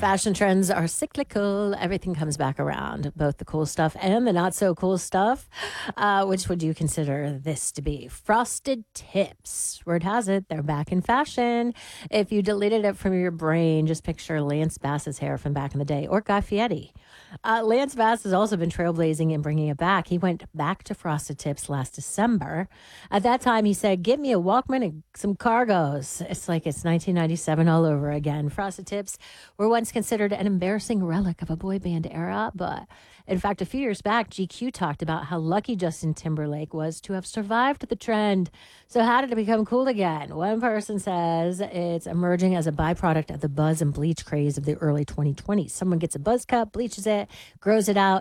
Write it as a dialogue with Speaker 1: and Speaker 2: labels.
Speaker 1: Fashion trends are cyclical. Everything comes back around, both the cool stuff and the not so cool stuff. Which would you consider this to be? Frosted tips. Word has it, they're back in fashion. If you deleted it from your brain, just picture Lance Bass's hair from back in the day or Guy Fieri. Lance Bass has also been trailblazing and bringing it back. He went back to frosted tips last December. At that time, he said, "Give me a Walkman and some cargos." It's like it's 1997 all over again. Frosted tips were once considered an embarrassing relic of a boy band era, but in fact, a few years back, GQ talked about how lucky Justin Timberlake was to have survived the trend. So, how did it become cool again? One person says it's emerging as a byproduct of the buzz and bleach craze of the early 2020s. Someone gets a buzz cut, bleaches it, grows it out,